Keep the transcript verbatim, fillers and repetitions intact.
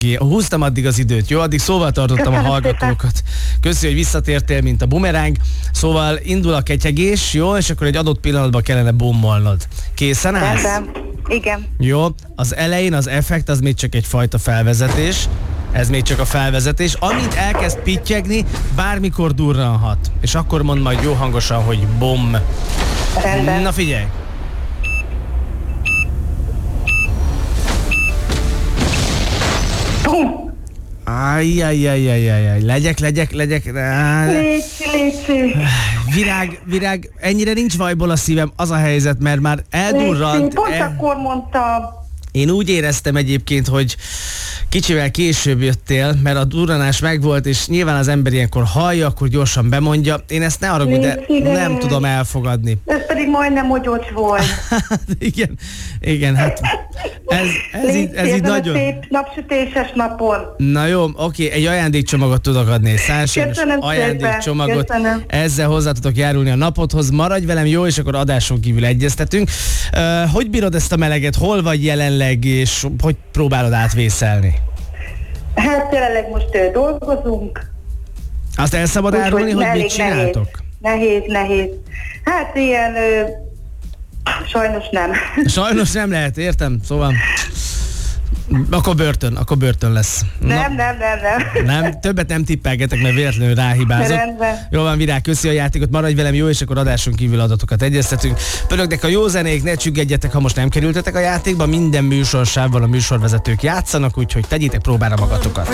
Húztam addig az időt, jó? Addig szóval tartottam Köszönöm a hallgatókat. Köszi, hogy visszatértél, mint a bumeráng. Szóval indul a ketyegés, jó? És akkor egy adott pillanatban kellene bommolnod. Készen állsz? Rendben. Igen. Jó. Az elején az effekt az még csak egyfajta felvezetés. Ez még csak a felvezetés. Amint elkezd pittyegni, bármikor durranhat. És akkor mond majd jó hangosan, hogy bom. Rendben. Na figyelj! Bum! Ajjajjajjajjaj, legyek, legyek, legyek. Léci, léci. Virág, virág, ennyire nincs vajból a szívem, az a helyzet, mert már eldurrant. Pont el... akkor mondtam. Én úgy éreztem egyébként, hogy kicsivel később jöttél, mert a durranás megvolt, és nyilván az ember ilyenkor hallja, akkor gyorsan bemondja. Én ezt ne haragudj, de nem tudom elfogadni. Ez pedig majdnem mogyocs volt. igen, igen, hát ez, ez, így, ez így nagyon... szép napsütéses napon. Na jó, oké, egy ajándékcsomagot tudok adni, egy százas ajándékcsomagot. Köszönöm. Ezzel hozzá tudok járulni a napodhoz. Maradj velem, jó, és akkor adáson kívül egyeztetünk. Uh, hogy bírod ezt a meleget? Hol vagy jelenleg, és hogy próbálod átvészelni? Hát jelenleg most uh, dolgozunk. Azt el szabad árulni, hogy mit csináltok? Nehéz, nehéz, nehéz. Hát ilyen uh, sajnos nem. Sajnos nem lehet, értem, szóval... Akkor börtön, akkor börtön lesz. Nem, nem, nem, nem. Nem, többet nem tippelgetek, mert véletlenül ráhibázok. Jó van, Virág, köszi a játékot, maradj velem, jó, és akkor adáson kívül adatokat egyeztetünk. Pörögnek a jó zenék, ne csüggedjetek, ha most nem kerültetek a játékba, minden műsorsávban a műsorvezetők játszanak, úgyhogy tegyétek próbára magatokat.